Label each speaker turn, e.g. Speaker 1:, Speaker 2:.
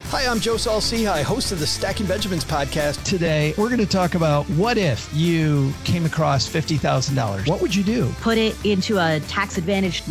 Speaker 1: Hi, I'm Joe Saul-Sehy, host of the Stacking Benjamins podcast.
Speaker 2: Today, we're going to talk about what if you came across $50,000? What would you do?
Speaker 3: Put it into a tax-advantaged